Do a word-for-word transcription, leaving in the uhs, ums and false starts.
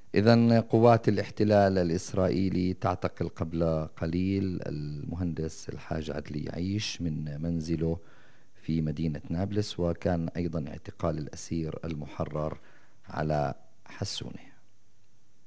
إذن قوات الاحتلال الإسرائيلي تعتقل قبل قليل المهندس الحاج عدلي يعيش من منزله في مدينة نابلس، وكان أيضا اعتقال الأسير المحرر على حسونة.